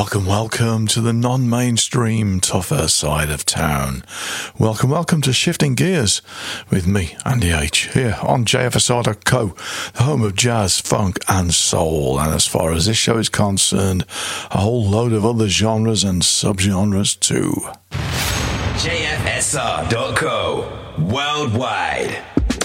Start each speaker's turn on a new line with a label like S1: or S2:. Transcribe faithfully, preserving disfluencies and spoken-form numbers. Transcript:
S1: Welcome, welcome to the non-mainstream, tougher side of town. Welcome, welcome to Shifting Gears with me, Andy H, here on J F S R dot co, the home of jazz, funk and soul. And as far as this show is concerned, a whole load of other genres and subgenres too.
S2: J F S R dot co, worldwide.